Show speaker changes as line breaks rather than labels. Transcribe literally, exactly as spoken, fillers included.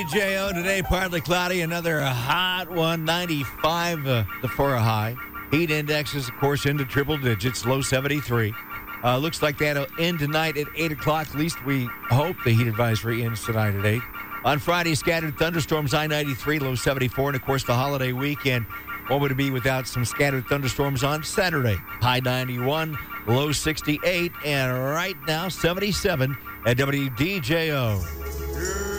J O today, partly cloudy, another hot one, ninety-five uh, for a high. Heat index is, of course, into triple digits, low seventy-three. Uh, looks like that'll end tonight at eight o'clock. At least we hope the heat advisory ends tonight at eight. On Friday, scattered thunderstorms, I ninety-three, low seventy-four. And, of course, the holiday weekend, what would it be without some scattered thunderstorms on Saturday? High ninety-one, low sixty-eight, and right now seventy-seven at W D J O.